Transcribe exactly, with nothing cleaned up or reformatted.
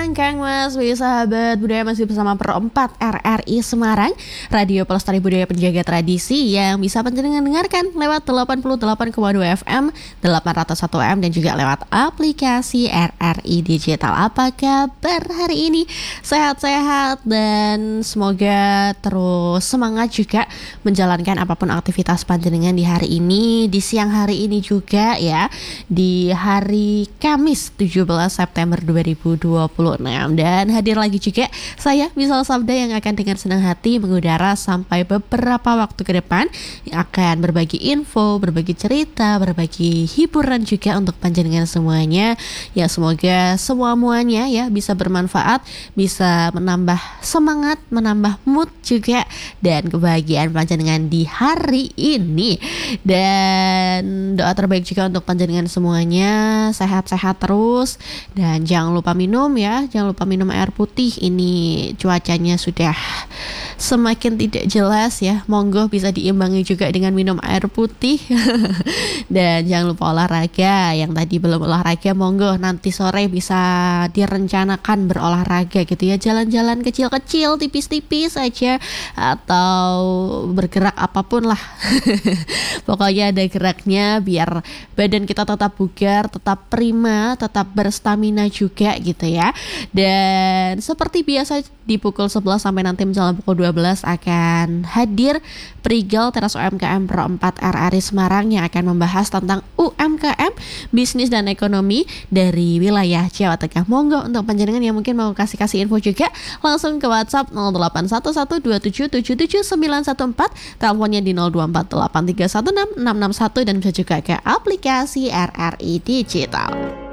siang Kang Mas, wih sahabat budaya, masih bersama Pro empat R R I Semarang, Radio Pelestari Budaya Penjaga Tradisi yang bisa panjenengan dengarkan lewat delapan puluh delapan koma dua F M, delapan ratus satu A M dan juga lewat aplikasi R R I Digital. Apa kabar hari ini? Sehat-sehat dan semoga terus semangat juga menjalankan apapun aktivitas panjenengan di hari ini, di siang hari ini juga ya, di hari Kamis tujuh belas September dua ribu dua puluh enam. Dan hadir lagi juga saya Misal Sabda yang akan dengan senang hati mengudara sampai beberapa waktu ke depan, yang akan berbagi info, berbagi cerita, berbagi hiburan juga untuk panjenengan semuanya. Ya semoga semua-muanya ya bisa bermanfaat, bisa menambah semangat, menambah mood juga dan kebahagiaan panjenengan di hari ini. Dan doa terbaik juga untuk panjenengan semuanya, sehat-sehat terus dan jangan lupa minum ya, jangan lupa minum air putih. Ini cuacanya sudah semakin tidak jelas ya, monggo bisa diimbangi juga dengan minum air putih. Dan jangan lupa olahraga, yang tadi belum olahraga monggo nanti sore bisa direncanakan berolahraga gitu ya, jalan-jalan kecil-kecil tipis-tipis aja atau bergerak apapun lah. Pokoknya ada geraknya biar badan kita tetap bugar, tetap prima, tetap berstamina juga gitu ya. Dan seperti biasa di pukul sebelas sampai nanti menjelang pukul dua belas akan hadir Prigel Teras U M K M Pro empat R R I Semarang yang akan membahas tentang U M K M, bisnis dan ekonomi dari wilayah Jawa Tengah. Monggo untuk panjenengan yang mungkin mau kasih-kasih info juga langsung ke WhatsApp nol delapan satu satu dua tujuh tujuh tujuh sembilan satu empat, teleponnya di nol dua empat delapan tiga satu enam enam enam satu dan bisa juga ke aplikasi R R I Digital.